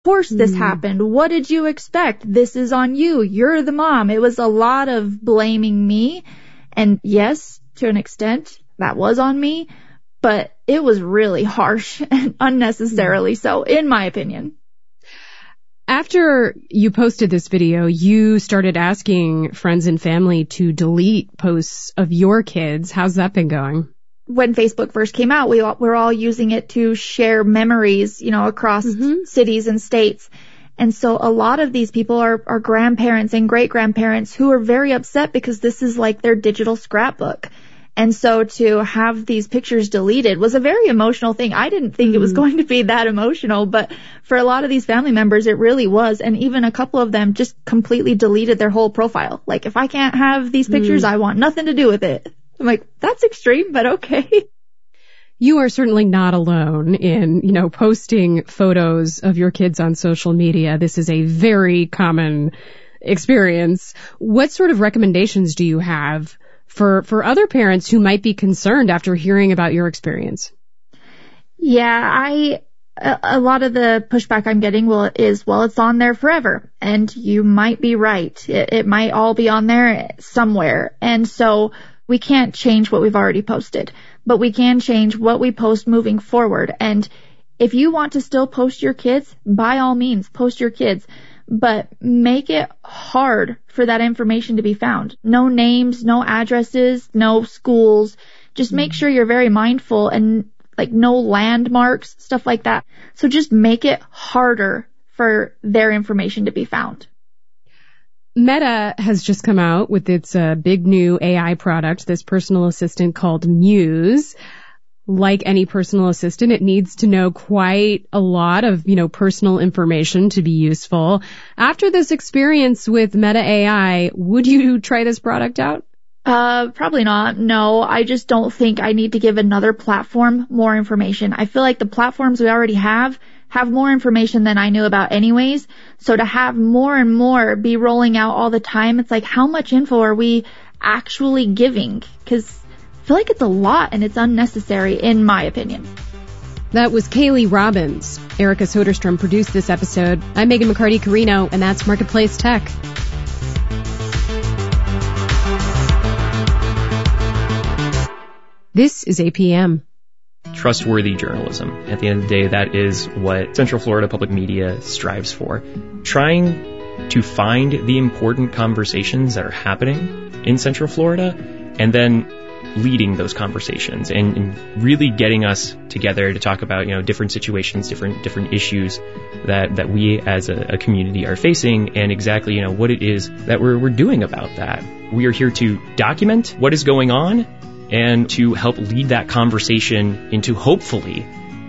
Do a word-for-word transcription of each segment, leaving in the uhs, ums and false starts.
course this Mm. happened. What did you expect? This is on you. You're the mom. It was a lot of blaming me. And yes, to an extent, that was on me. But it was really harsh and unnecessarily so, in my opinion. After you posted this video, you started asking friends and family to delete posts of your kids. How's that been going? When Facebook first came out, we all, we were all using it to share memories, you know, across Mm-hmm. cities and states. And so a lot of these people are, are grandparents and great-grandparents who are very upset because this is like their digital scrapbook. And so to have these pictures deleted was a very emotional thing. I didn't think mm. it was going to be that emotional, but for a lot of these family members, it really was. And even a couple of them just completely deleted their whole profile. Like, if I can't have these pictures, mm. I want nothing to do with it. I'm like, that's extreme, but okay. You are certainly not alone in, you know, posting photos of your kids on social media. This is a very common experience. What sort of recommendations do you have for, for other parents who might be concerned after hearing about your experience? Yeah, I, a, a lot of the pushback I'm getting will, is, well, it's on there forever. And you might be right. It, it might all be on there somewhere. And so we can't change what we've already posted, but we can change what we post moving forward. And if you want to still post your kids, by all means, post your kids. But make it hard for that information to be found. No names, no addresses, no schools. Just make sure you're very mindful and like no landmarks, stuff like that. So just make it harder for their information to be found. Meta has just come out with its uh, big new A I product, this personal assistant called Muse. Like any personal assistant, it needs to know quite a lot of, you know, personal information to be useful. After this experience with Meta A I, would you try this product out? Uh, probably not. No, I just don't think I need to give another platform more information. I feel like the platforms we already have have more information than I knew about anyways. So to have more and more be rolling out all the time, it's like, how much info are we actually giving? Because I feel like it's a lot and it's unnecessary, in my opinion. That was Kaylee Robbins. Erica Soderstrom produced this episode. I'm Megan McCarty-Carino, and that's Marketplace Tech. This is A P M. Trustworthy journalism. At the end of the day, that is what Central Florida Public Media strives for. Trying to find the important conversations that are happening in Central Florida and then leading those conversations and, and really getting us together to talk about, you know, different situations, different different issues that, that we as a, a community are facing and exactly, you know, what it is that we're, we're doing about that. We are here to document what is going on and to help lead that conversation into hopefully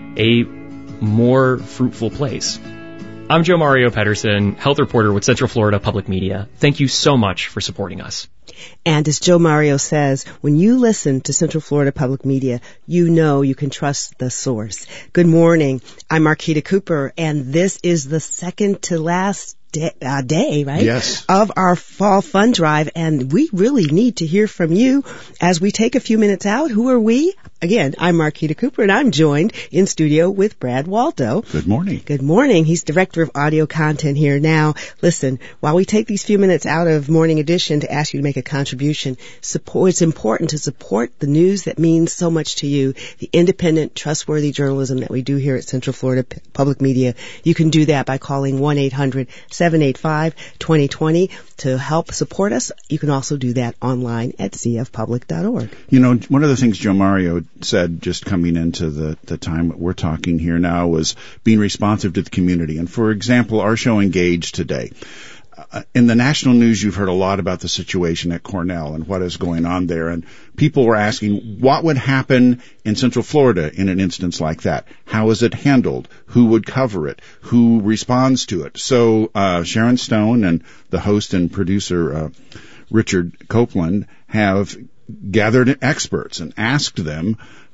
a more fruitful place. I'm Joe Mario Pedersen, health reporter with Central Florida Public Media. Thank you so much for supporting us. And as Joe Mario says, when you listen to Central Florida Public Media, you know you can trust the source. Good morning. I'm Marquita Cooper, and this is the second to last day, uh, day, right? Yes. Of our fall fund drive, and we really need to hear from you as we take a few minutes out. Who are we? Again, I'm Marquita Cooper, and I'm joined in studio with Brad Waldo. Good morning. Good morning. He's Director of Audio Content here. Now, listen, while we take these few minutes out of Morning Edition to ask you to make a contribution, support, it's important to support the news that means so much to you, the independent, trustworthy journalism that we do here at Central Florida P- Public Media. You can do that by calling one eight hundred seven eight five two zero two zero to help support us. You can also do that online at c f public dot org. You know, one of the things Joe Mario said just coming into the, the time that we're talking here now was being responsive to the community. And for example, our show Engage today. Uh, in the national news, you've heard a lot about the situation at Cornell and what is going on there. And people were asking what would happen in Central Florida in an instance like that. How is it handled? Who would cover it? Who responds to it? So uh, Sharon Stone and the host and producer uh, Richard Copeland have gathered experts and asked them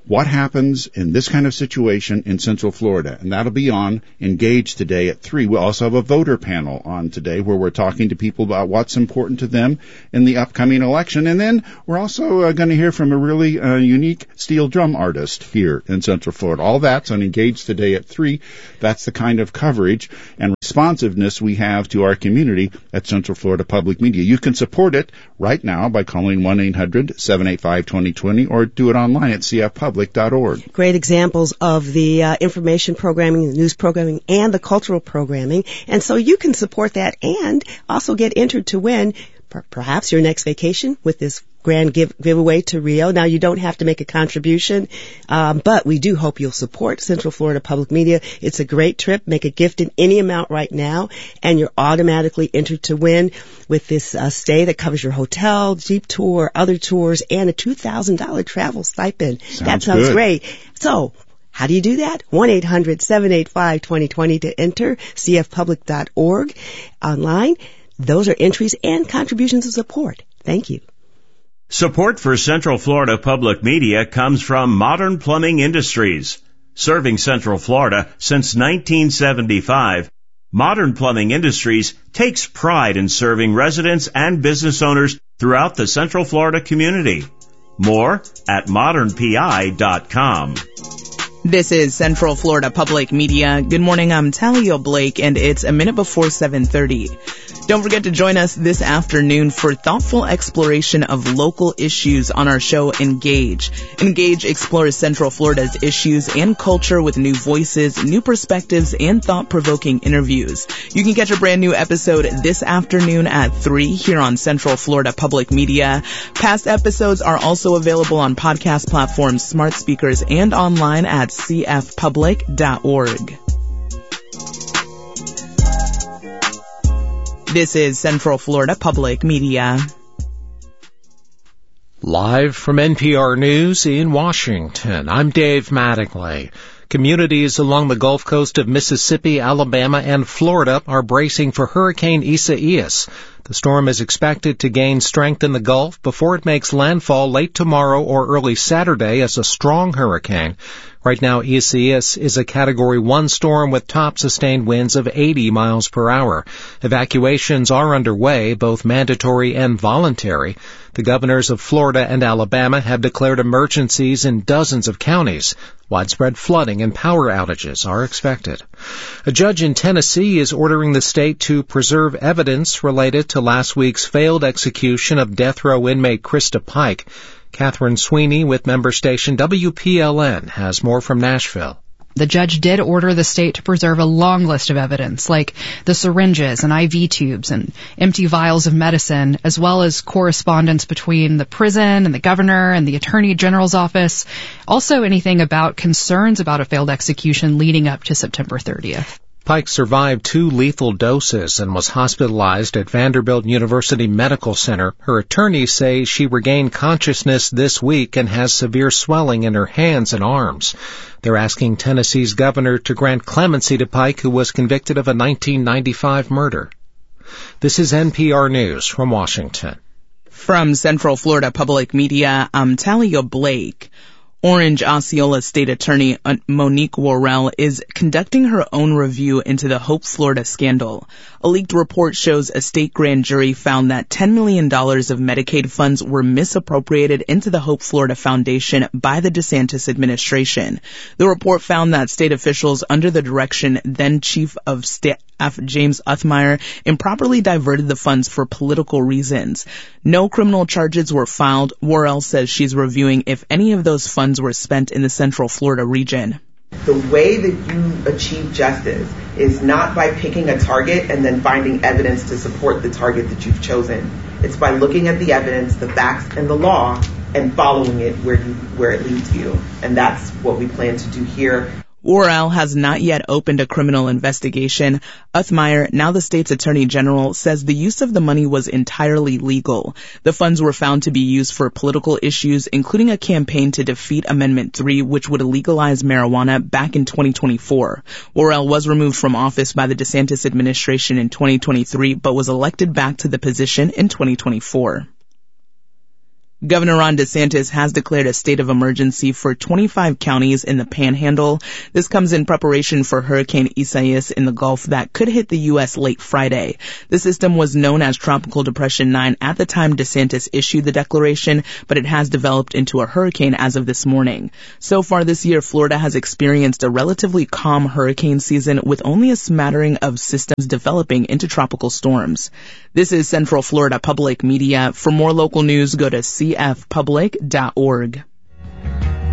what happens in this kind of situation in Central Florida. And that'll be on Engage today at three. We also have a voter panel on today where we're talking to people about what's important to them in the upcoming election. And then we're also uh, going to hear from a really uh, unique steel drum artist here in Central Florida. All that's on Engage today at three. That's the kind of coverage and responsiveness we have to our community at Central Florida Public Media. You can support it right now by calling one eight hundred seven eight five two zero two zero or do it online at c f public dot org. Great examples of the uh, information programming, the news programming, and the cultural programming. And so you can support that and also get entered to win per- perhaps your next vacation with this grand give, giveaway to Rio. Now, you don't have to make a contribution, um, but we do hope you'll support Central Florida Public Media. It's a great trip. Make a gift in any amount right now, and you're automatically entered to win with this uh, stay that covers your hotel, Jeep tour, other tours, and a two thousand dollars travel stipend. Sounds that sounds good. great. So, how do you do that? one eight hundred seven eight five two zero two zero to enter, c f public dot org online. Those are entries and contributions of support. Thank you. Support for Central Florida Public Media comes from Modern Plumbing Industries. Serving Central Florida since nineteen seventy-five, Modern Plumbing Industries takes pride in serving residents and business owners throughout the Central Florida community. More at modern p i dot com. This is Central Florida Public Media. Good morning, I'm Talia Blake, and it's a minute before seven thirty. Don't forget to join us this afternoon for thoughtful exploration of local issues on our show Engage. Engage explores Central Florida's issues and culture with new voices, new perspectives, and thought-provoking interviews. You can catch a brand new episode this afternoon at three here on Central Florida Public Media. Past episodes are also available on podcast platforms, smart speakers, and online at c f public dot org. This is Central Florida Public Media. Live from N P R News in Washington, I'm Dave Mattingly. Communities along the Gulf Coast of Mississippi, Alabama, and Florida are bracing for Hurricane Isaias. The storm is expected to gain strength in the Gulf before it makes landfall late tomorrow or early Saturday as a strong hurricane. Right now, Isaias is a Category one storm with top sustained winds of eighty miles per hour. Evacuations are underway, both mandatory and voluntary. The governors of Florida and Alabama have declared emergencies in dozens of counties. Widespread flooding and power outages are expected. A judge in Tennessee is ordering the state to preserve evidence related to last week's failed execution of death row inmate Krista Pike. Catherine Sweeney with member station W P L N has more from Nashville. The judge did order the state to preserve a long list of evidence, like the syringes and I V tubes and empty vials of medicine, as well as correspondence between the prison and the governor and the attorney general's office. Also anything about concerns about a failed execution leading up to September thirtieth. Pike survived two lethal doses and was hospitalized at Vanderbilt University Medical Center. Her attorneys say she regained consciousness this week and has severe swelling in her hands and arms. They're asking Tennessee's governor to grant clemency to Pike, who was convicted of a nineteen ninety-five murder. This is N P R News from Washington. From Central Florida Public Media, I'm Talia Blake. Orange Osceola State Attorney Monique Worrell is conducting her own review into the Hope Florida scandal. A leaked report shows a state grand jury found that ten million dollars of Medicaid funds were misappropriated into the Hope Florida Foundation by the DeSantis administration. The report found that state officials under the direction then Chief of Staff James Uthmeyer improperly diverted the funds for political reasons. No criminal charges were filed. Worrell says she's reviewing if any of those funds were spent in the Central Florida region. The way that you achieve justice is not by picking a target and then finding evidence to support the target that you've chosen. It's by looking at the evidence, the facts, and the law and following it where you, where it leads you. And that's what we plan to do here. Worrell has not yet opened a criminal investigation. Uthmeyer, now the state's attorney general, says the use of the money was entirely legal. The funds were found to be used for political issues, including a campaign to defeat Amendment three, which would legalize marijuana back in twenty twenty-four. Worrell was removed from office by the DeSantis administration in twenty twenty-three, but was elected back to the position in twenty twenty-four. Governor Ron DeSantis has declared a state of emergency for twenty-five counties in the Panhandle. This comes in preparation for Hurricane Isaias in the Gulf that could hit the U S late Friday. The system was known as Tropical Depression nine at the time DeSantis issued the declaration, but it has developed into a hurricane as of this morning. So far this year, Florida has experienced a relatively calm hurricane season with only a smattering of systems developing into tropical storms. This is Central Florida Public Media. For more local news, go to c f public dot org.